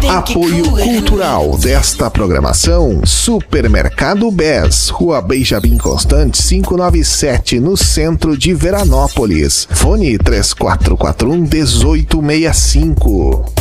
Apoio cultural desta programação: Supermercado BES, Rua Benjamin Constant 597, no centro de Veranópolis. Fone 3441-1865.